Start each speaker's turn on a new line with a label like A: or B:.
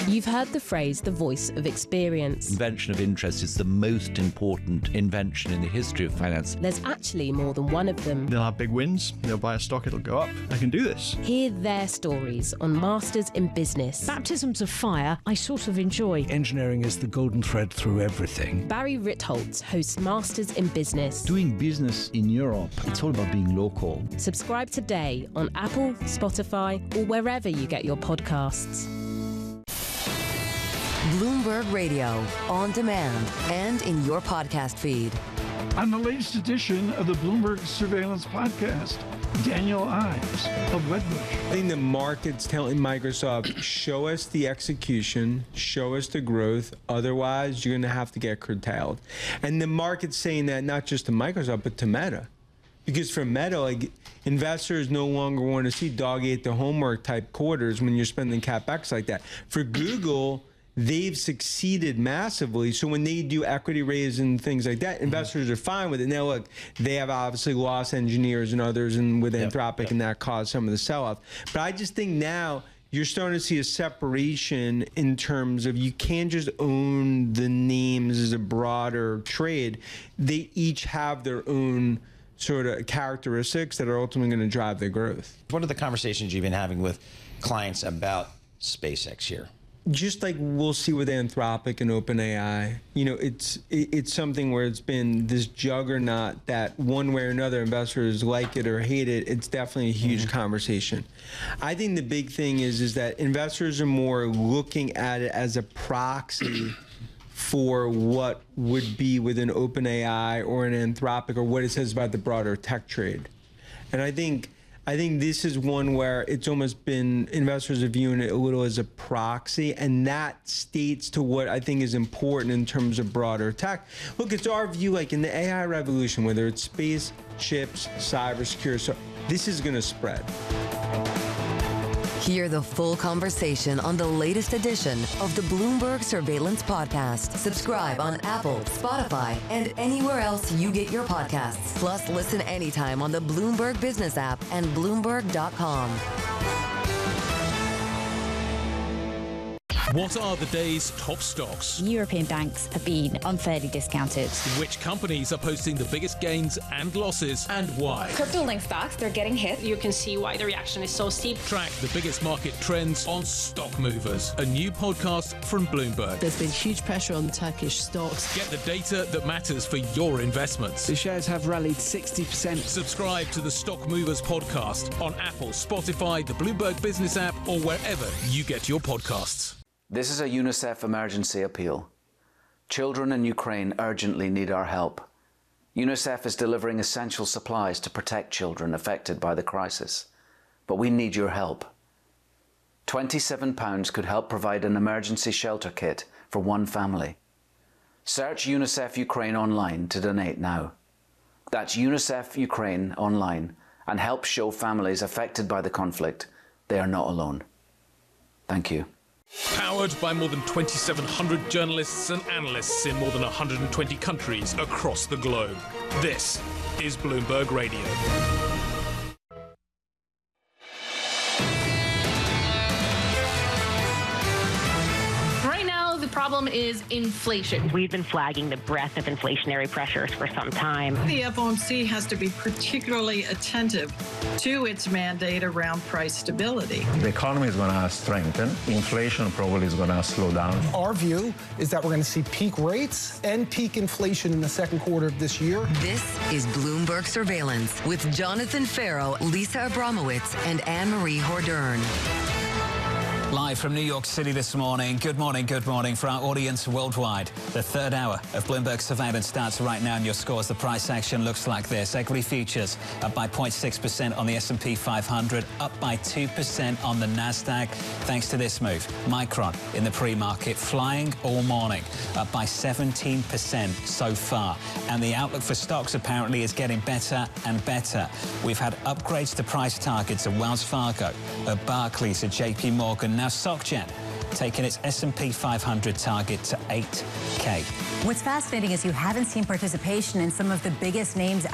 A: You've heard the phrase, the voice of experience.
B: Invention of interest is the most important invention in the history of finance.
A: There's actually more than one of them.
C: They'll have big wins, they'll buy a stock, it'll go up. I can do this.
A: Hear their stories on Masters in Business.
D: Baptisms of fire, I sort of enjoy.
E: Engineering is the golden thread through everything.
A: Barry Ritholtz hosts Masters in Business.
F: Doing business in Europe, it's all about being local.
A: Subscribe today on Apple, Spotify, or wherever you get your podcasts.
G: Bloomberg Radio, on demand and in your podcast feed.
H: On the latest edition of the Bloomberg Surveillance Podcast, Daniel Ives of Wedbush.
I: I think the market's telling Microsoft, show us the execution, show us the growth, otherwise you're going to have to get curtailed. And the market's saying that not just to Microsoft, but to Meta. Because for Meta, like, investors no longer want to see dog ate the homework type quarters when you're spending CapEx like that. For Google, they've succeeded massively. So when they do equity raise and things like that, investors are fine with it. Now, look, they have obviously lost engineers and others and with Anthropic, and that caused some of the sell-off. But I just think now you're starting to see a separation in terms of you can't just own the names as a broader trade. They each have their own sort of characteristics that are ultimately going to drive their growth.
J: What are the conversations you've been having with clients about SpaceX here?
I: Just like we'll see with Anthropic and OpenAI, you know, it's something where it's been this juggernaut that one way or another investors like it or hate it. It's definitely a huge conversation. I think the big thing is that investors are more looking at it as a proxy for what would be within OpenAI or an Anthropic or what it says about the broader tech trade. And I think this is one where it's almost been, investors are viewing it a little as a proxy, and that states to what I think is important in terms of broader tech. Look, it's our view, like in the AI revolution, whether it's space, chips, cybersecurity, so this is going to spread.
G: Hear the full conversation on the latest edition of the Bloomberg Surveillance Podcast. Subscribe on Apple, Spotify, and anywhere else you get your podcasts. Plus, listen anytime on the Bloomberg Business app and Bloomberg.com.
K: What are the day's top stocks?
L: European banks have been unfairly discounted.
K: Which companies are posting the biggest gains and losses, and why?
M: Crypto-linked stocks, they're getting hit. You can see why the reaction is so steep.
K: Track the biggest market trends on Stock Movers, a new podcast from Bloomberg.
N: There's been huge pressure on Turkish stocks.
K: Get the data that matters for your investments.
E: The shares have rallied 60%.
K: Subscribe to the Stock Movers podcast on Apple, Spotify, the Bloomberg Business app, or wherever you get your podcasts.
O: This is a UNICEF emergency appeal. Children in Ukraine urgently need our help. UNICEF is delivering essential supplies to protect children affected by the crisis. But we need your help. £27 could help provide an emergency shelter kit for one family. Search UNICEF Ukraine online to donate now. That's UNICEF Ukraine online, and help show families affected by the conflict they are not alone. Thank you.
K: Powered by more than 2,700 journalists and analysts in more than 120 countries across the globe. This is Bloomberg Radio.
M: The problem is inflation.
P: We've been flagging the breadth of inflationary pressures for some time.
Q: The FOMC has to be particularly attentive to its mandate around price stability.
R: The economy is going to strengthen. Inflation probably is going to slow down.
S: Our view is that we're going to see peak rates and peak inflation in the second quarter of this year.
G: This is Bloomberg Surveillance with Jonathan Farrow, Lisa Abramowitz, and Anne-Marie Hordern.
T: Live from New York City this morning. Good morning for our audience worldwide. The third hour of Bloomberg Surveillance starts right now, and your scores. The price action looks like this. Equity futures up by 0.6% on the S&P 500, up by 2% on the NASDAQ, thanks to this move. Micron in the pre-market flying all morning, up by 17% so far. And the outlook for stocks apparently is getting better and better. We've had upgrades to price targets at Wells Fargo, at Barclays, at JP Morgan. Now SocGen taking its S&P 500 target to 8K.
L: What's fascinating is you haven't seen participation in some of the biggest names